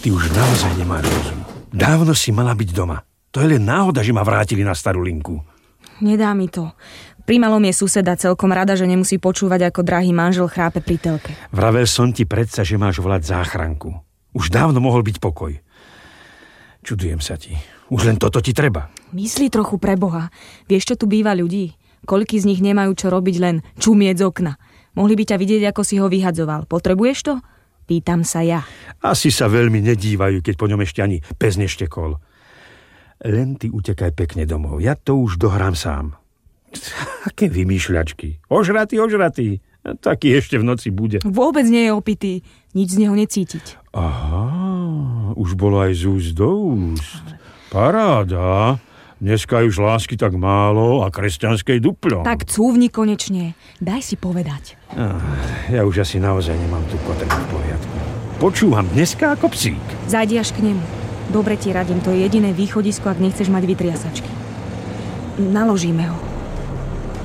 Ty už naozaj nemáš rozum. Dávno si mala byť doma. To je len náhoda, že ma vrátili na starú linku. Nedá mi to. Pri malom je suseda celkom rada, že nemusí počúvať, ako drahý manžel chrápe pri telke. Vravel som ti predsa, že máš volať záchranku. Už dávno mohol byť pokoj. Čudujem sa ti. Už len toto ti treba. Myslí trochu pre Boha. Vieš, čo tu býva ľudí? Koľký z nich nemajú čo robiť, len čumieť z okna. Mohli by ťa vidieť, ako si ho vyhadzoval. Potrebuješ to? Pýtam sa ja. Asi sa veľmi nedívajú, keď po ňom ešte ani pes neštekol. Len ty utekaj pekne domov. Ja to už dohrám sám. Aké vymýšľačky. Ožratý. Taký ešte v noci bude. Vôbec nie je opitý. Nič z neho necítiť. Aha, už bolo aj z úst do úst. Paráda. Dneska už lásky tak málo a kresťanskej duplo. Tak cúvni konečne. Daj si povedať. Ja už asi naozaj nemám tú potrebu v poriadku. Počúvam dneska ako psík. Zajdi až k nemu. Dobre ti radím, to je jediné východisko, ak nechceš mať vytriasačky. Naložíme ho.